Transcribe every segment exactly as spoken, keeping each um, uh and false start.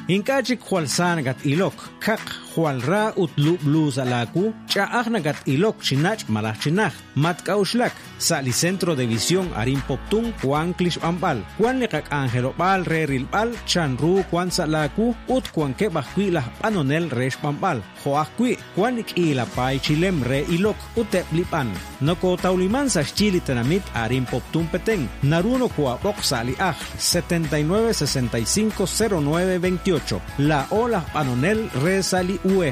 Inkachik hualsan gat ilok, kak hualra utlu blusa laku, chaagna gat ilok chinach malach chinach, matkauslak, sali centro de visión arin poptun, Juan Klish Ambal, Juan Nekak Angelo Bal, Re Rilbal, Chanru, Juan Salaku, Ut Juan Kebahkui la Panonel Resh Pambal, Joakui, Juan Ikila Pai Chilem Re Ilok, Utep Lipan, Noko Tauliman sa Chili Tanamit arin poptun peteng, Naruno Kua Sali Aj, setenta y nueve sesenta y cinco cero nueve veintiocho, La Ola Panonel Re Sali Uej.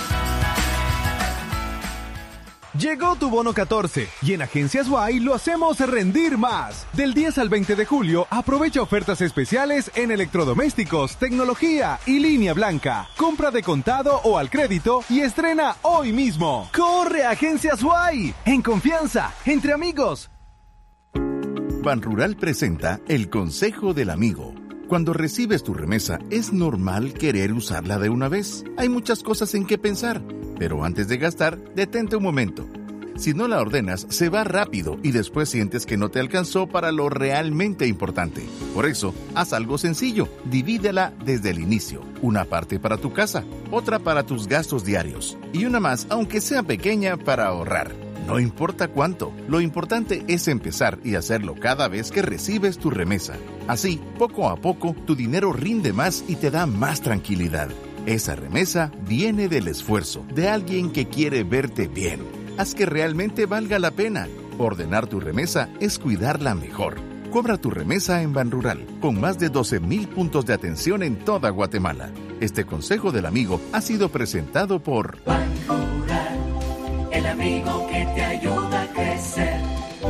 Llegó tu bono catorce y en Agencias Y lo hacemos rendir más. Del diez al veinte de julio, aprovecha ofertas especiales en electrodomésticos, tecnología y línea blanca. Compra de contado o al crédito y estrena hoy mismo. ¡Corre a Agencias Y! En confianza, entre amigos. Banrural presenta el Consejo del Amigo. Cuando recibes tu remesa, es normal querer usarla de una vez. Hay muchas cosas en que pensar, pero antes de gastar, detente un momento. Si no la ordenas, se va rápido y después sientes que no te alcanzó para lo realmente importante. Por eso, haz algo sencillo. Divídela desde el inicio. Una parte para tu casa, otra para tus gastos diarios y una más, aunque sea pequeña, para ahorrar. No importa cuánto, lo importante es empezar y hacerlo cada vez que recibes tu remesa. Así, poco a poco, tu dinero rinde más y te da más tranquilidad. Esa remesa viene del esfuerzo de alguien que quiere verte bien. Haz que realmente valga la pena. Ordenar tu remesa es cuidarla mejor. Cobra tu remesa en Banrural, con más de doce mil puntos de atención en toda Guatemala. Este consejo del amigo ha sido presentado por Banrural, el amigo que te ayuda a crecer.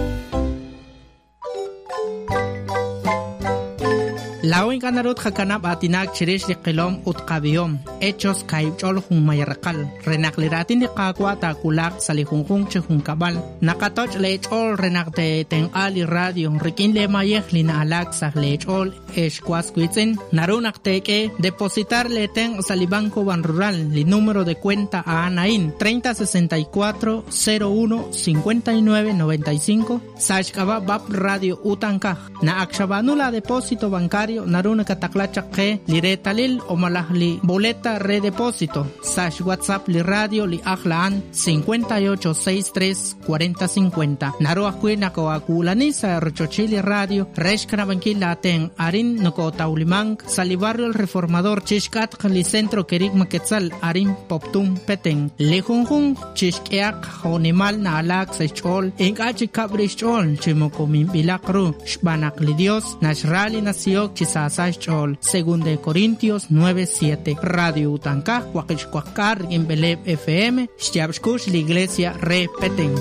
Lawin kanarut hakanap atinak chirish di qilom utqabiyom hechos kaibchol hun mayarqal renakliratin di qaqwa takulak salihungkung chehun kabal nakatoch lechol renakte tenqali radio rikin le mayeh lina alak sah lechol eshkwas kuitzen narunak teke depositar le ten salibanco Banrural li número de cuenta a Anain treinta sesenta y cuatro cero uno cincuenta y nueve noventa y cinco sashkaba bab radio utankaj na akshabanula depósito bancario naruna kataklachak ke liretalil o malahli boleta redepósito sash WhatsApp li radio li aklaan cincuenta y ocho sesenta y tres cuarenta cincuenta naruak kuina ko akulani sa rochochili radio reshkana bankila ten arin noko taulimang salibarrio el reformador chishkat li centro kerik maketzal arin poptum peteng lejunjun chishkeak honimal na alak sechol enkachi kabrishol chimoko mimbilakru shbanak li dios nashrali nasiyok chisasay chol según de Corintios nueve siete radio utanka kwakishkwakar en Beleb F M shtiabshkush la iglesia re peteng.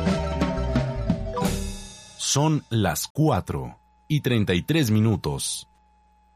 Son las cuatro y treinta y tres minutos.